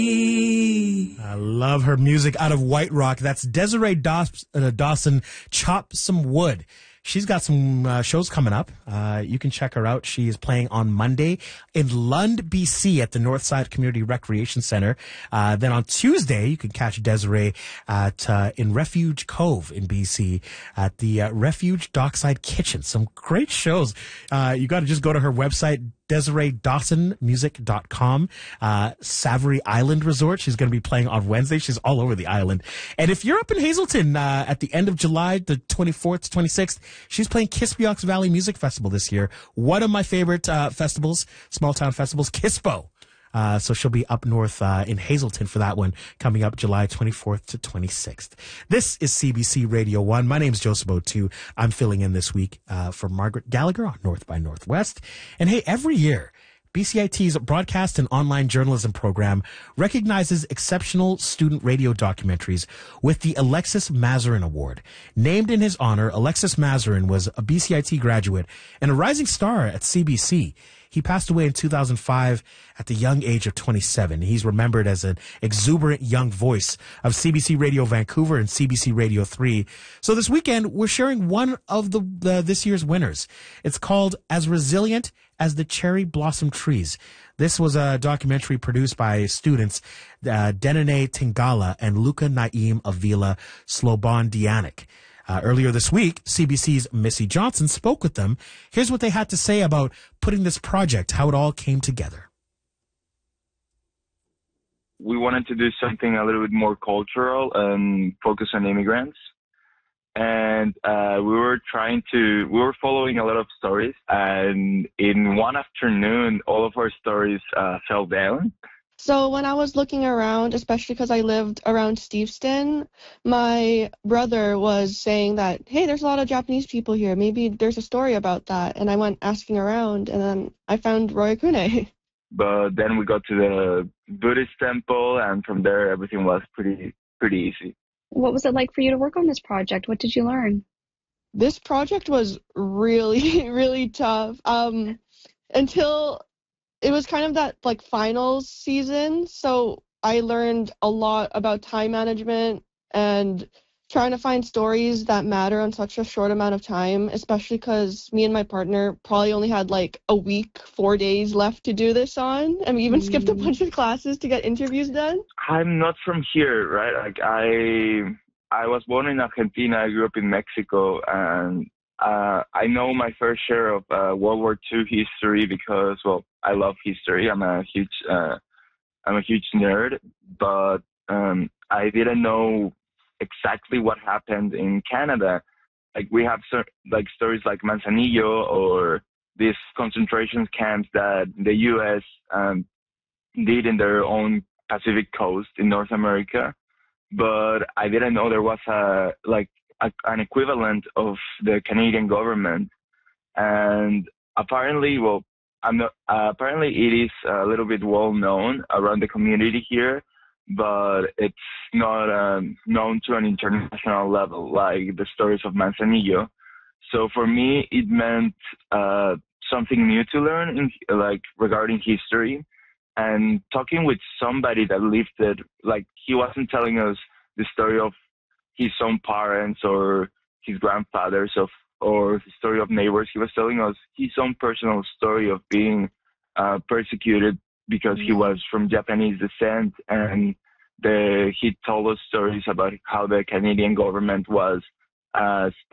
I love her music out of White Rock. That's Desiree Dawson, Chop Some Wood. She's got some shows coming up. You can check her out. She is playing on Monday in Lund, BC at the Northside Community Recreation Center. Then on Tuesday, you can catch Desiree in Refuge Cove in BC at the Refuge Dockside Kitchen. Some great shows. You got to just go to her website, DesireeDawsonMusic.com. Savory Island Resort. She's going to be playing on Wednesday. She's all over the island. And if you're up in Hazelton at the end of July, the 24th to 26th, she's playing Kispiox Valley Music Festival this year. One of my favorite festivals, small town festivals, Kispo. So she'll be up north in Hazelton for that one coming up July 24th to 26th. This is CBC Radio 1. My name's Joseph O'Toole. I'm filling in this week for Margaret Gallagher on North by Northwest. And hey, every year, BCIT's broadcast and online journalism program recognizes exceptional student radio documentaries with the Alexis Mazarin Award. Named in his honor, Alexis Mazarin was a BCIT graduate and a rising star at CBC. He passed away in 2005 at the young age of 27. He's remembered as an exuberant young voice of CBC Radio Vancouver and CBC Radio 3. So this weekend, we're sharing one of this year's winners. It's called As Resilient as the Cherry Blossom Trees. This was a documentary produced by students Denene Tingala and Luca Naim Avila Slobodan Dianic. Earlier this week, CBC's Missy Johnson spoke with them. Here's what they had to say about putting this project, how it all came together. We wanted to do something a little bit more cultural and focus on immigrants. And we were following a lot of stories. And in one afternoon, all of our stories fell down. So when I was looking around, especially because I lived around Steveston, my brother was saying that, hey, there's a lot of Japanese people here. Maybe there's a story about that. And I went asking around, and then I found Royakune. But then we got to the Buddhist temple, and from there, everything was pretty easy. What was it like for you to work on this project? What did you learn? This project was really, really tough. Until it was kind of that like finals season, so I learned a lot about time management and trying to find stories that matter on such a short amount of time, especially because me and my partner probably only had like a week, 4 days left to do this on, and we even skipped a bunch of classes to get interviews done. I'm not from here, right? Like I was born in Argentina, I grew up in Mexico, and I know my fair share of World War II history because, well, I love history. I'm a huge nerd, but I didn't know exactly what happened in Canada. Like we have stories like Manzanillo or these concentration camps that the U.S. did in their own Pacific coast in North America, but I didn't know there was an equivalent of the Canadian government. And apparently, apparently it is a little bit well known around the community here, but it's not known to an international level like the stories of Manzanillo. So for me, it meant something new to learn regarding history, and talking with somebody that lived it. Like he wasn't telling us the story of his own parents or his grandfathers or the story of neighbors. He was telling us his own personal story of being persecuted because he was from Japanese descent, and he told us stories about how the Canadian government was